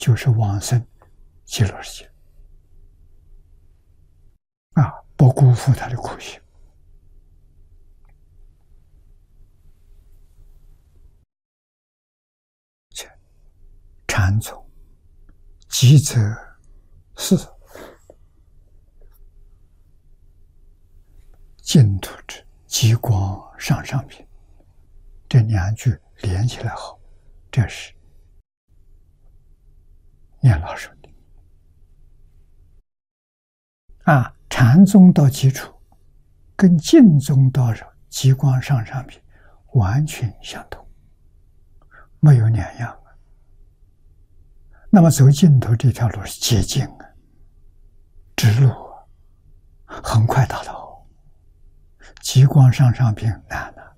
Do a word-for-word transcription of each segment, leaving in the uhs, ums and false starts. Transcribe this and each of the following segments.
就是往生极乐世界啊！不辜负他的苦心。禅宗极则是净土之极光上上品，这两句连起来好，这是念老说的啊。禅宗到基础跟净宗到极光上上品完全相同，没有两样。那么走净土这条路是捷径啊，直路啊，很快达到。极光上上品难了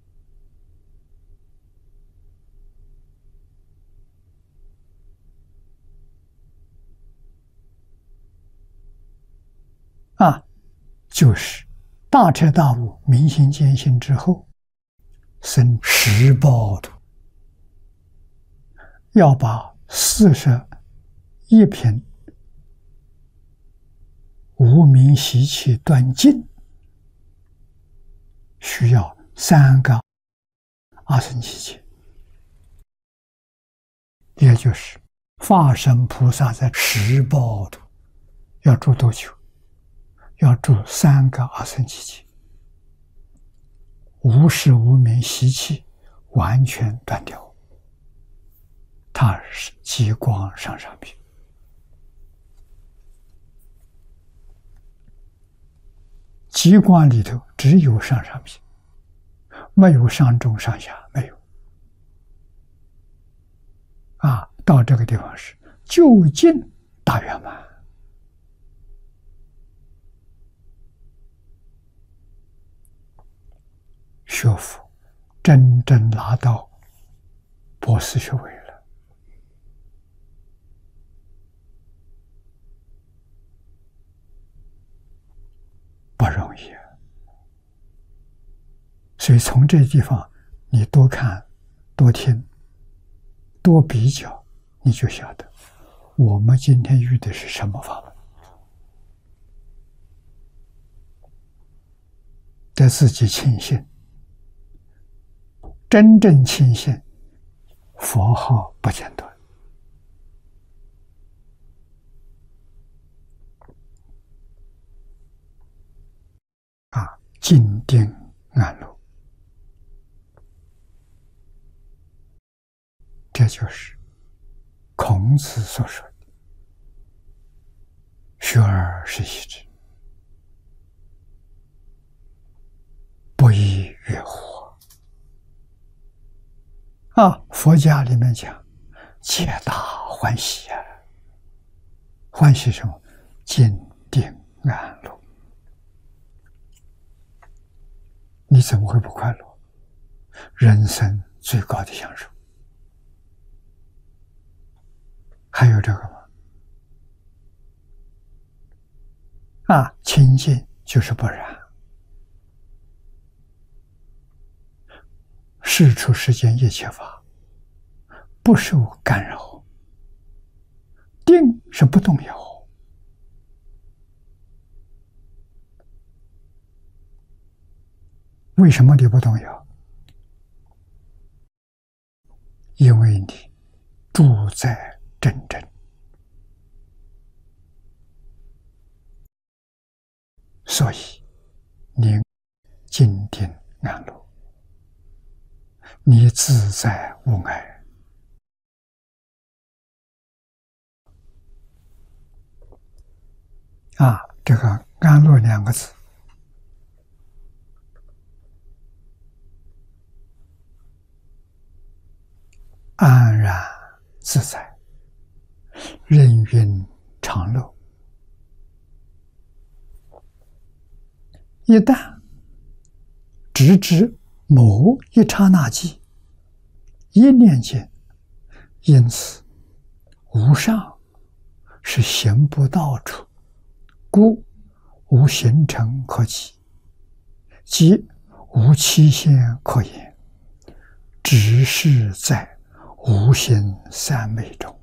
啊，就是大彻大悟、明心见性之后，生十报土，要把四十一品无明习气断尽，需要三个阿僧祇劫，也就是化身菩萨在十报土要住多久？要住三个阿僧祇劫，无始无明习气完全断掉。它是极光上上品，极光里头只有上上品，没有上中上下，没有啊。到这个地方是究竟大圆满。学佛真正拿到博士学位了，不容易啊。所以从这地方你多看多听多比较，你就晓得我们今天遇的是什么法门，对自己清醒，真正清醒，佛号不间断啊，静定安乐，这就是孔子所说的学而时习之，不亦乐乎啊！佛家里面讲皆大欢喜啊，欢喜什么？静定安乐。你怎么会不快乐？人生最高的享受还有这个吗？啊，清净就是不染，世出世间一切法不受干扰，定是不动摇。为什么你不动摇？因为你住在真正，所以你静定安乐，你自在无碍啊！这个安乐两个字，安然自在，任运常乐。一旦直至某一刹那间，一念间，因此无上是行不到处，故无形成可及，即无期限可言，只是在无形三昧中。